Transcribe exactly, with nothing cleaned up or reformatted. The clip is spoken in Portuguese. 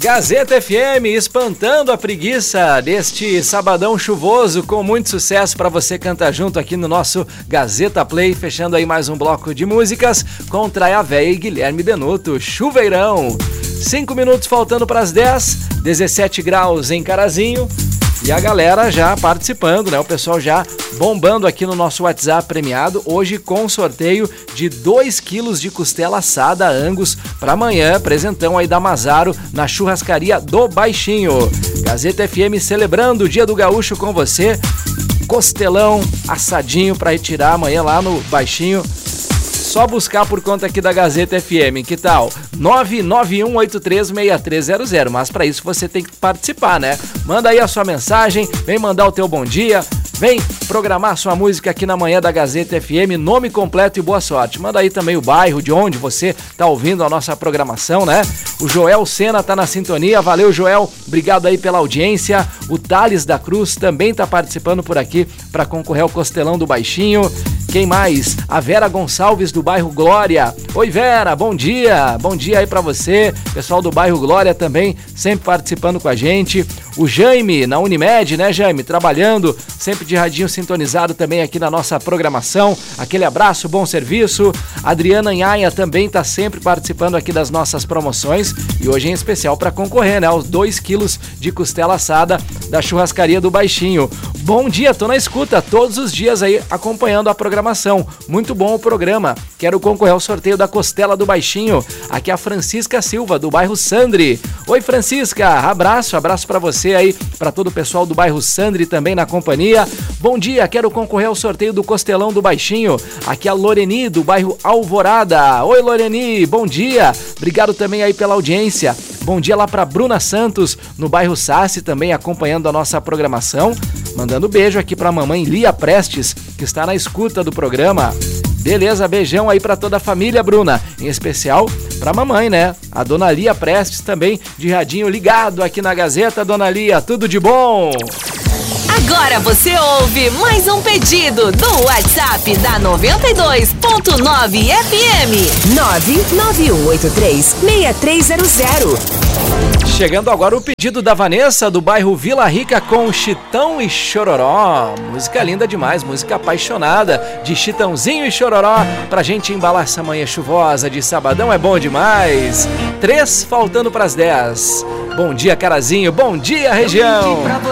Gazeta F M, espantando a preguiça deste sabadão chuvoso, com muito sucesso para você cantar junto aqui no nosso Gazeta Play, fechando aí mais um bloco de músicas com Traia Véia e Guilherme Benuto, Chuveirão. Cinco minutos faltando para as dez, dezessete graus em Carazinho. E a galera já participando, né? O pessoal já bombando aqui no nosso WhatsApp premiado, hoje com sorteio de dois quilos de costela assada Angus para amanhã, presentão aí da Mazaro na churrascaria do Baixinho. Gazeta F M celebrando o Dia do Gaúcho com você, costelão assadinho para retirar amanhã lá no Baixinho. Só buscar por conta aqui da Gazeta F M, que tal? nove nove um oito três seis três zero zero, mas para isso você tem que participar, né? Manda aí a sua mensagem, vem mandar o teu bom dia, vem programar sua música aqui na manhã da Gazeta F M, nome completo e boa sorte. Manda aí também o bairro de onde você tá ouvindo a nossa programação, né? O Joel Sena tá na sintonia, valeu Joel, obrigado aí pela audiência. O Thales da Cruz também tá participando por aqui para concorrer ao Costelão do Baixinho. Quem mais? A Vera Gonçalves do bairro Glória. Oi Vera, bom dia, bom dia aí pra você. Pessoal do bairro Glória também sempre participando com a gente. O Jaime na Unimed, né Jaime? Trabalhando, sempre de radinho sintonizado também aqui na nossa programação. Aquele abraço, bom serviço. Adriana Nhaia também tá sempre participando aqui das nossas promoções. E hoje em especial para concorrer, né? Os dois quilos de costela assada da churrascaria do Baixinho. Bom dia, tô na escuta todos os dias aí acompanhando a programação. Muito bom o programa. Quero concorrer ao sorteio da costela do Baixinho. Aqui é a Francisca Silva, do bairro Sandri. Oi, Francisca, abraço, abraço pra você aí, pra todo o pessoal do bairro Sandri também na companhia. Bom dia, quero concorrer ao sorteio do costelão do Baixinho. Aqui é a Loreni, do bairro Alvorada. Oi, Loreni, bom dia. Obrigado também aí pela audiência. Bom dia lá pra Bruna Santos, no bairro Sassi, também acompanhando a nossa programação. Mandando beijo aqui pra mamãe Lia Prestes, que está na escuta do programa. Beleza, beijão aí pra toda a família, Bruna. Em especial pra mamãe, né? A dona Lia Prestes também, de radinho ligado aqui na Gazeta. Dona Lia, tudo de bom? Agora você ouve mais um pedido do WhatsApp da noventa e dois ponto nove F M. nove nove um oito três seis três zero zero. Chegando agora o pedido da Vanessa, do bairro Vila Rica, com Chitão e Chororó. Música linda demais, música apaixonada de Chitãozinho e Chororó, pra gente embalar essa manhã chuvosa de sabadão, é bom demais. Três faltando pras dez. Bom dia, Carazinho, bom dia, região.